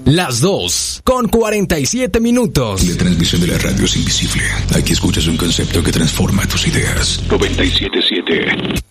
Las 2:47. La transmisión de la radio es invisible. Aquí escuchas un concepto que transforma tus ideas. 97.7